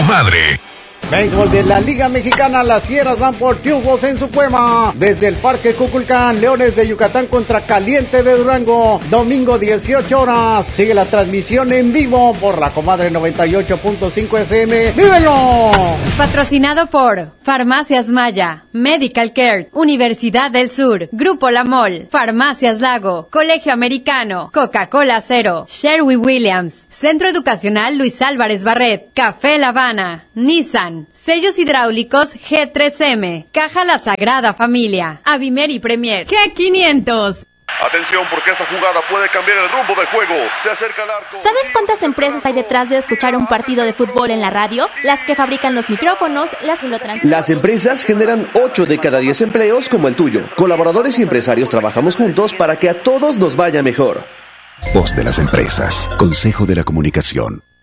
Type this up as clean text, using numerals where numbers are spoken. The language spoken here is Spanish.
comadre. Béisbol de la Liga Mexicana, las Fieras van por triunfos en su Puebla. Desde el Parque Cuculcán, Leones de Yucatán contra Caliente de Durango. Domingo 18 horas. Sigue la transmisión en vivo por la comadre 98.5 FM. ¡Vívelo! Patrocinado por Farmacias Maya, Medical Care, Universidad del Sur, Grupo La Mol, Farmacias Lago, Colegio Americano, Coca-Cola Cero, Sherwin-Williams, Centro Educacional Luis Álvarez Barret, Café La Habana, Nissan, Sellos hidráulicos G3M, Caja La Sagrada Familia, Avimer y Premier, G500. Atención, porque esta jugada puede cambiar el rumbo del juego. Se acerca al arco. ¿Sabes cuántas empresas hay detrás de escuchar un partido de fútbol en la radio? Las que fabrican los micrófonos, las que lo transmiten. Las empresas generan 8 de cada 10 empleos como el tuyo. Colaboradores y empresarios trabajamos juntos para que a todos nos vaya mejor. Voz de las empresas. Consejo de la Comunicación.